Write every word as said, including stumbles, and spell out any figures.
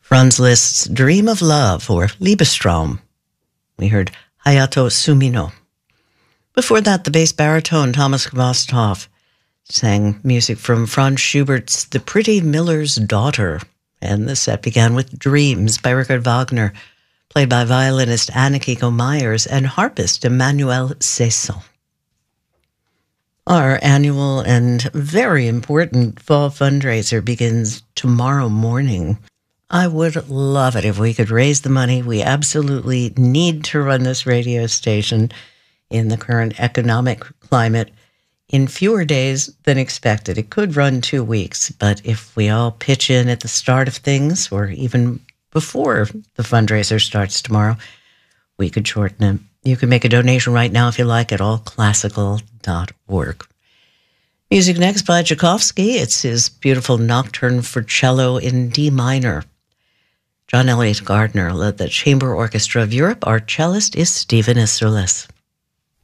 Franz Liszt's Dream of Love, or Liebestraum. We heard Hayato Sumino. Before that, the bass baritone Thomas Kvasthoff sang music from Franz Schubert's The Pretty Miller's Daughter. And the set began with Dreams by Richard Wagner, played by violinist Anneke Myers and harpist Emmanuel Cesson. Our annual and very important fall fundraiser begins tomorrow morning. I would love it if we could raise the money. We absolutely need to run this radio station in the current economic climate in fewer days than expected. It could run two weeks, but if we all pitch in at the start of things, or even before the fundraiser starts tomorrow, we could shorten it. You can make a donation right now if you like at all classical dot org. Music next by Tchaikovsky. It's his beautiful Nocturne for Cello in D minor. John Elliott Gardner led the Chamber Orchestra of Europe. Our cellist is Stephen Isserlis.